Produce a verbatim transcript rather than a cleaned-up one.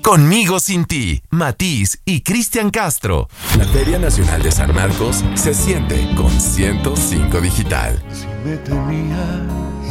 Conmigo sin ti, Matiz y Cristian Castro. La Feria Nacional de San Marcos se siente con ciento cinco Digital. Si me tenía